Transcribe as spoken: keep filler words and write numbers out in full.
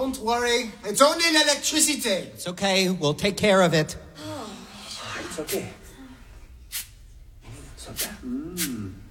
Don't worry. It's only an electricity. It's okay. We'll take care of it. It's okay. It's okay. Mm.